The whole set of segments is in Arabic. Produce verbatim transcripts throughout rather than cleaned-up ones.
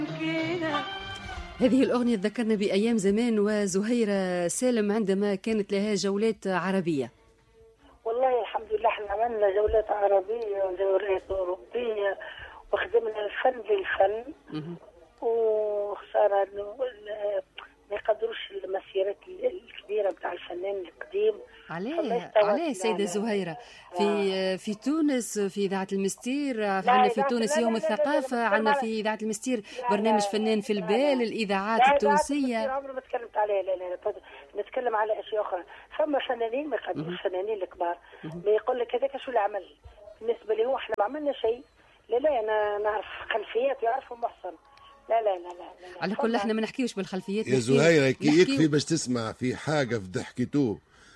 هذه الأغنية تذكرنا بأيام زمان وزهيرة سالم عندما كانت لها جولات عربية. والله الحمد لله احنا عملنا جولات عربية وجولات أوروبية وخدمنا الفن للفن وخسارة انه ما يقدروش المسيرات الكبيرة بتاع الفنان القديم. عليه عليه سيدة زهيرة في آه. في تونس في إذاعة المستير عندنا في تونس يوم الثقافة، عندنا في إذاعة المستير برنامج فنان في البال، الإذاعات التونسية. عمري ما تكلمت عليه. لا لا لا نتكلم على أشياء أخرى. فما فنانين ما يقدروش، فنانين الكبار ما يقول لك هذاك شو اللي عمل. بالنسبة لي هو احنا ما عملنا شيء. لا لا أنا نعرف خلفيات يعرفوا محسن. لا لا لا لا, لا. على كل احنا ما نحكيوش بالخلفيات يا زهيرة، يكفي باش تسمع في حاجة في ضحكته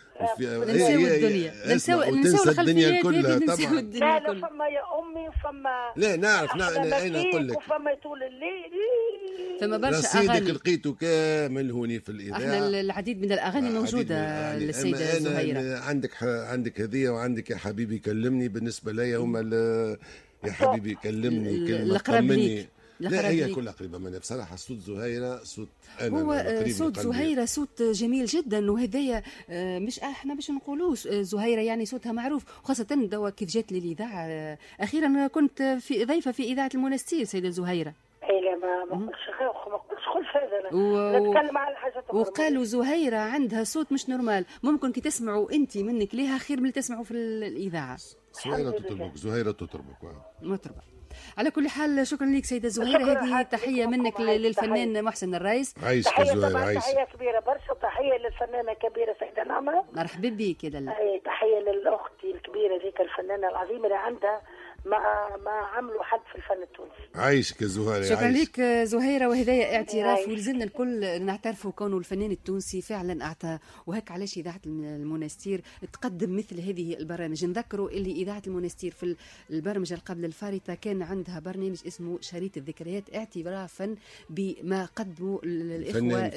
ننساو الدنيا، ننساو ننساو الدنيا كلها طبعا. لا لا فما يا امي فما لا نعرف انا نقول لك وفما يطول الليل فما برشا اغاني رصيدك لقيته كامل هوني في الاذاعه. احنا العديد من الاغاني موجوده للسيده زهيره. عندك عندك هذه وعندك يا حبيبي كلمني. بالنسبه لي هما يا حبيبي كلمني كلمه طمني. لا هي كلها قريبة منها بصراحة. صوت زهيرة صوت أنا هو صوت زهيرة صوت جميل جدا، وهذايا مش احنا باش نقولوش زهيرة يعني صوتها معروف، وخاصة دوا كيف جات لي الإذاعة أخيرا كنت في ضيفة في إذاعة المنستير سيدة زهيرة. اي لا ما ما قلتش ما قلتش خلف هذا و... نتكلم على الحاجات أخرى. وقالوا زهيرة عندها صوت مش نورمال، ممكن كي تسمعوا أنت منك ليها خير من تسمعوا في الإذاعة. زهيرة تطربك زهيرة تطربك مطربة. على كل حال شكرا لك سيدة زهيرة، هذه تحية منك للفنان محسن الرايس. عايش كزهيرة عايش. تحية كبيرة برشا، تحية للفنانة الكبيرة سيدة نعمة. مرحبا بك يا لاله. تحية للأخت الكبيرة ذيك الفنانة العظيمة اللي عندها ما ما عملوا حد في الفن التونسي. عايشك يا زهيرة. شكرا لك زهيرة، وهذايا اعتراف ولزمنا الكل نعترفوا كونه الفنان التونسي فعلا اعطى. وهك علاش اذاعة المنستير تقدم مثل هذه البرامج. نذكروا اللي اذاعة المنستير في البرامج قبل الفارطة كان عندها برنامج اسمه شريط الذكريات اعترافا بما قدموا الاخوة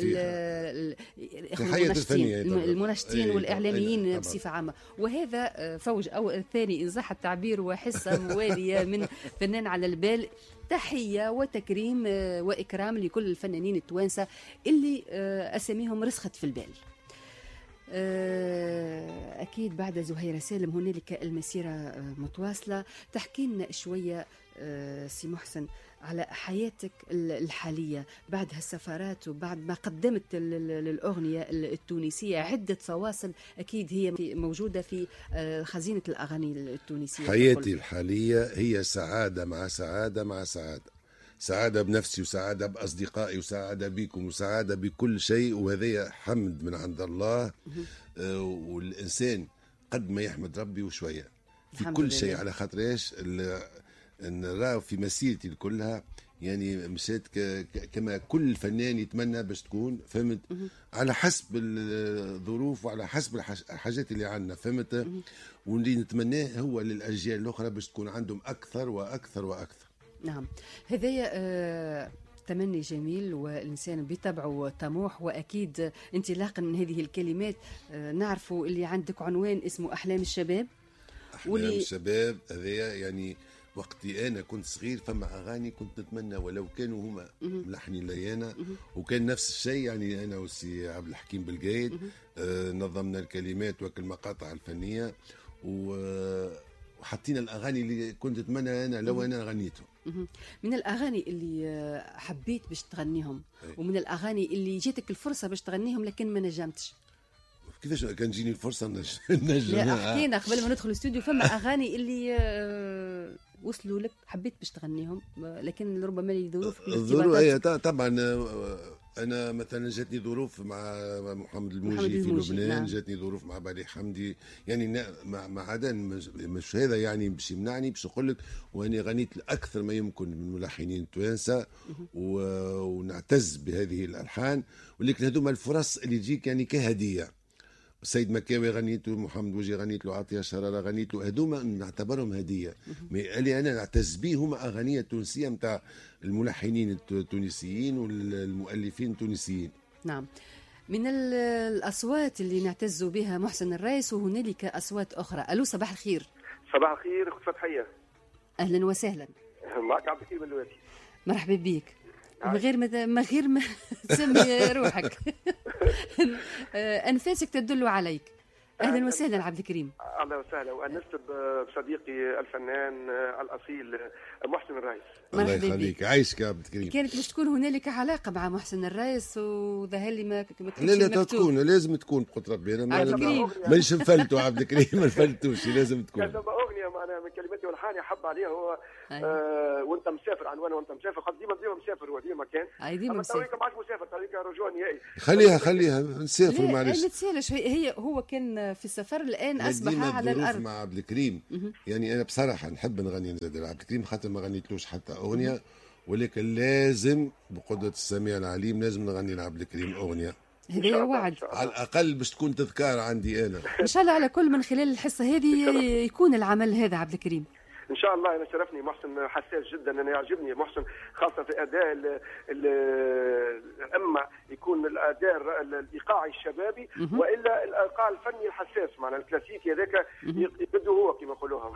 المناشطين المناشطين والاعلاميين بصفة عامة. وهذا فوج او الثاني ان صح التعبير وحصة موالية من فنان على البال. تحية وتكريم وإكرام لكل الفنانين التوانسة اللي أساميهم رسخت في البال. أكيد بعد زهيرة سالم هنالك المسيرة متواصلة. تحكي لنا شوية سي محسن على حياتك الحالية بعد هالسفرات وبعد ما قدمت للأغنية التونسية عدة فواصل أكيد هي موجودة في خزينة الأغاني التونسية. حياتي الحالية هي سعادة مع سعادة مع سعادة. سعادة بنفسي وسعادة بأصدقائي وسعادة بكم وسعادة بكل شيء، وهذا حمد من عند الله. آه والإنسان قد ما يحمد ربي وشوية في كل شيء، على خاطر ايش نرى في مسيرتي كلها يعني مشيت كما كل فنان يتمنى باش تكون فهمت على حسب الظروف وعلى حسب الحاجات اللي عندنا فهمت. واللي نتمناه هو للأجيال الأخرى باش تكون عندهم أكثر وأكثر وأكثر. نعم هذايا آه تمني جميل، والإنسان بطبعه طموح، وأكيد انطلاقا من هذه الكلمات آه نعرفوا اللي عندك عنوان اسمه أحلام الشباب. أحلام ولي... الشباب هذايا يعني وقتي أنا كنت صغير فما أغاني كنت نتمنى ولو كانوا هما ملحنين لي أنا، وكان نفس الشيء يعني أنا وسي عبد الحكيم بالقايد آه نظمنا الكلمات والمقاطع الفنية وحطينا الأغاني اللي كنت أتمنى أنا لو أنا غنيتهم. من الأغاني اللي حبيت باش تغنيهم ومن الأغاني اللي جاتك الفرصة باش تغنيهم لكن ما نجمتش. كيفاش كان جيني الفرصة نجم؟ لا حكينا قبل ما ندخل الاستوديو فما أغاني اللي وصلوا لك حبيت باش تغنيهم لكن ربما لي ظروف. الظروف هي طبعا. أنا مثلا جاتني ظروف مع محمد الموجي في لبنان. نعم. جاتني ظروف مع بالي حمدي يعني مع عدا مش هذا يعني باش يمنعني باش نقول لك. وأنا غنيت أكثر ما يمكن من ملحنين توانسة ونعتز بهذه الألحان، ولكن هذوما الفرص اللي تجيك يعني كهدية. سيد مكاوي غنيت له، محمد وجي غنيت له، عطية شرارة غنيت له، هذوما نعتبرهم هدية. اللي أنا نعتز به هما أغنية تونسية متاع الملحنين التونسيين والمؤلفين التونسيين. نعم من الأصوات اللي نعتز بها محسن الرايس، وهنالك أصوات أخرى. ألو صباح الخير. صباح الخير أخت فتحية. أهلا وسهلا. معك عبد الحكيم الواتي. مرحبا بك. من غير ما من غير ما تسمي روحك. انفاسك تدل عليك. اهلا وسهلا عبد الكريم. اهلا وسهلا، وانست بصديقي الفنان الاصيل محسن الرايس. الله يخليك، عايشك يا عبد الكريم. كانت باش تكون هنالك علاقه مع محسن الرايس وظهر لي ما كنتش لا لا تكون، لازم تكون بقدرة ربي. انا مانيش نفلتوا عبد الكريم، ما نفلتوش، لازم تكون. كان اغنيه معناها من كلماتي والحاني حب عليها هو. آه وانت مسافر، عنوانه وانت مسافر، قد ديما ديما مسافر، هو ديما كان. اي ديما مسافر. تويك ما عادش مسافر، تويك رجوع نهائي. خليها خليها نسافر معلش. ما تسالش، هي هو كان في السفر، الان اصبح على الارض. مع عبد الكريم يعني انا بصراحه نحب نغني نزاد عبد الكريم، خاطر ما غنيتلوش حتى اغنيه، ولكن لازم بقدره السميع العليم لازم نغني لعبد الكريم اغنيه. هذا وعد على الاقل باش تكون تذكار عندي انا. ان شاء الله على كل من خلال الحصه هذه يكون العمل هذا عبد الكريم. ان شاء الله. انا شرفني محسن، حساس جدا، انا يعجبني محسن خاصه في اداء اما يكون الاداء الايقاعي الشبابي والا الايقاع الفني الحساس، معناها الكلاسيكي هذاك يبدو هو كما يقولوها.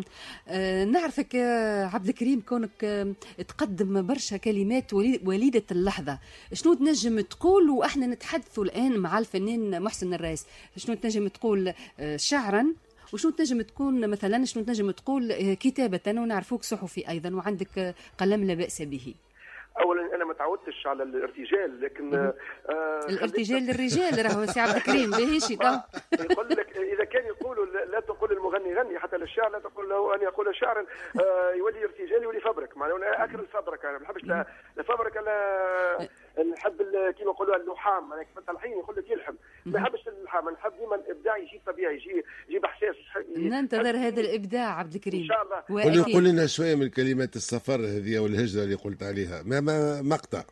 أه نعرفك عبد الكريم، كونك تقدم برشا كلمات وليده اللحظه، شنو تنجم تقول واحنا نتحدثوا الان مع الفنان محسن الرايس؟ شنو تنجم تقول شعرا، وشنو تنجم تكون مثلا، شنو تنجم تقول كتابة، ونعرفوك صحفي أيضا وعندك قلم لا بأس به؟ اولا انا ما تعودتش على الارتجال، لكن آه الارتجال للرجال راهو سي عبد الكريم باهيش يقول لك اذا كان يقولوا لا تقول المغني غني، حتى للشاعر لا تقول له ان يقول شعرا، آه يولي ارتجال، يولي فبرك. معناها اكل الفبرك، انا ما نحبش لا فبرك، لا نحب كيما نقولوا اللحام، معناها كيف الحين يقول لك يلحم، ما نحبش اللحام، نحب ديما الابداع يجي طبيعي، يجي يجي باحساس. ننتظر هذا الابداع عبد الكريم ان شاء الله. قل, قل لنا شويه من كلمات السفر هذه والهجره اللي قلت عليها، ما, ما مقطع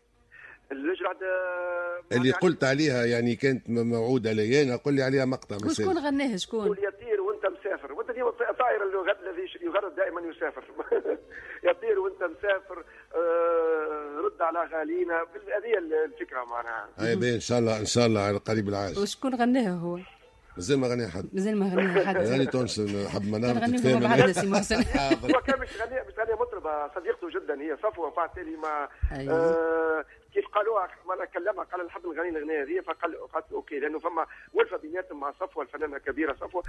الهجره اللي يعني قلت عليها، يعني كانت موعوده لي انا، قل لي عليها مقطع مثلا. شكون غناها؟ شكون؟ قول يطير وانت مسافر، وانت ديما طائر الذي يغرد دائما يسافر. يطير وانت مسافر، آه رد على غالينا، هذه الفكره معناها. اي ان شاء الله ان شاء الله على قريب العاجل. وشكون غناها هو؟ مازال ما غنيها حد. مازال ما غنيها حد. غني تونس حب منام تتفاهم معنا سي محسن. هو كان مش غني مش غني مطربه صديقته جدا، هي صفوه، فبالتالي ما آه كيف قالوها مرة كلمها قال نحب نغني الاغنيه هذه، فقال قالت اوكي، لانه فما ولفه بيناتهم مع صفوه الفنانه الكبيره صفوه،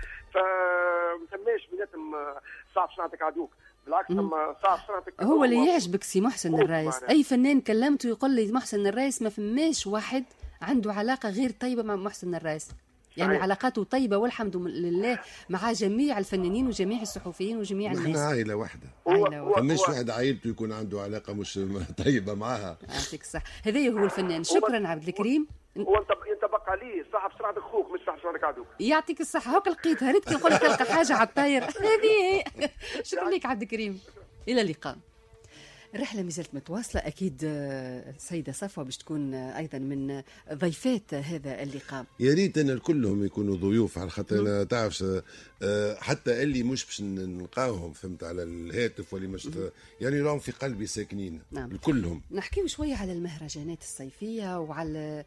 فما ثماش بيناتهم صعب صنعتك عدوك، بالعكس ثم صعب صنعتك. هو اللي يعجبك سي محسن الرايس، اي فنان كلمته يقول لي محسن الرايس ما فماش واحد عنده علاقه غير طيبه مع محسن الرايس، يعني صحيح. علاقاته طيبه والحمد لله مع جميع الفنانين وجميع الصحفيين وجميع الناس. احنا عائله واحده، عائله واحده، فماش واحد عائلته يكون عنده علاقه مش طيبه معها. يعطيك الصح، هذا هو الفنان. شكرا عبد الكريم. وانت ينطبق عليه صاحب صنعتك اخوك مش صاحب صنعتك عدوك. يعطيك الصحه، هاك لقيتها، ريت كي نقول لك تلقى حاجه على الطاير هذه. شكرا لك عبد الكريم، الى اللقاء. الرحلة مازالت متواصلة، أكيد السيدة صفوة باش تكون أيضا من ضيفات هذا اللقاء. يا ريت أن كلهم يكونوا ضيوف، على خاطر أنا تعرفش حتى اللي مش باش نلقاهم فهمت على الهاتف واللي مش يعني راهم في قلبي ساكنين. نعم. كلهم. نحكيو شوية على المهرجانات الصيفية وعلى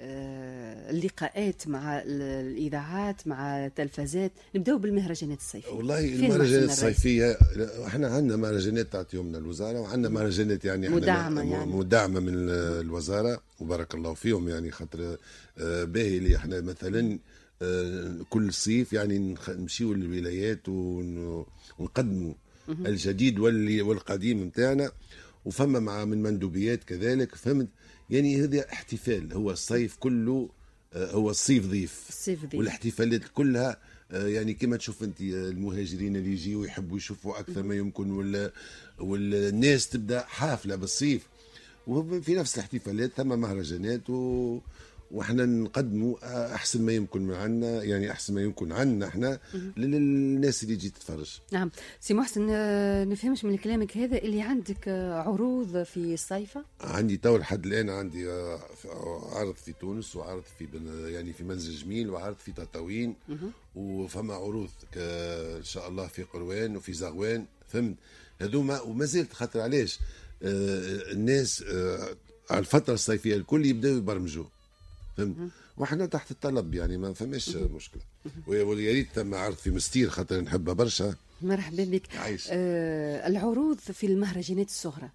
اللقاءات مع الإذاعات مع التلفزات. نبداو بالمهرجانات الصيفية. والله المهرجانات الصيفية احنا عندنا مهرجانات تعطيهم لنا الوزارة، وعندنا مهرجانات يعني مدعمة يعني مدعمة من الوزارة، وبارك الله فيهم، يعني خاطر باهي اللي احنا مثلا كل صيف يعني نمشيو للولايات ونقدموا الجديد والقديم نتاعنا، وفما مع من مندوبيات كذلك، فهمت يعني هذا احتفال، هو الصيف كله هو الصيف ضيف، الصيف ضيف، والاحتفالات كلها يعني كما تشوف انت المهاجرين اللي يجيوا يحبوا يشوفوا اكثر ما يمكن، ولا والناس تبدا حافله بالصيف، وفي نفس الاحتفالات ثم مهرجانات و واحنا نقدموا احسن ما يمكن من عنا، يعني احسن ما يمكن عنا احنا للناس اللي تجي تتفرج. نعم سي محسن، نفهمش من كلامك هذا اللي عندك عروض في الصيفة؟ عندي تو لحد الان عندي عرض في تونس، وعرض في يعني في منزل جميل، وعرض في تطاوين، وفما عروض ان شاء الله في قروان وفي زغوان، فهمت هذوما. وما زلت خاطر علاش الناس على الفترة الصيفية الكل يبداو يبرمجوا، فهمت، واحنا تحت الطلب يعني ما فماش مشكله. ويا ريت ثم عرض في مستير خاطر نحبها برشا. مرحبا بك. آه العروض في المهرجانات الصغرى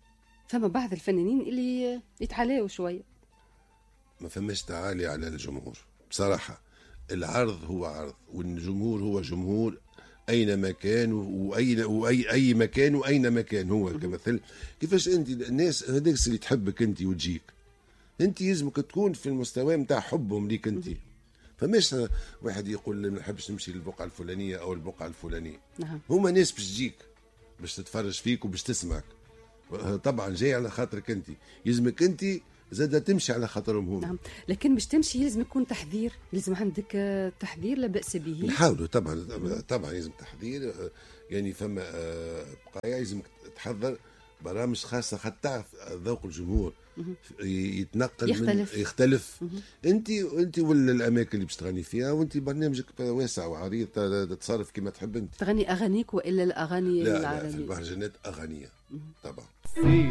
فما بعض الفنانين اللي يتعالاوا شويه. ما فماش تعالي على الجمهور بصراحه. العرض هو عرض والجمهور هو جمهور اينما كان واي واي اي مكان واينما كان. هو كمثل كيفاش انت الناس هذاك اللي تحبك انت وتجيك، انت يلزمك تكون في المستوى نتاع حبهم ليك انت. فماش واحد يقول ما نحبش نمشي للبقعه الفلانيه او البقعه الفلانيه. نعم. هما ناس باش تجيك باش تتفرج فيك وباش تسمعك، طبعا جاي على خاطرك انت، يلزمك انت زاد تمشي على خاطرهم هما. نعم، لكن باش تمشي يلزم يكون تحذير، يلزم عندك تحذير لا بأس به. نحاولوا طبعا طبعا يلزم تحذير. يعني فما بقايا يلزمك تحضر برامج خاصه خاطر تعرف ذوق الجمهور يتنقل يختلف من يختلف. انت انت ولا الاماكن اللي باش تغني فيها، وانت برنامجك واسع وعريض تتصرف كما تحب انت. تغني اغانيك والا الاغاني لا العربيه؟ لا، في المهرجانات اغانيه طبعا.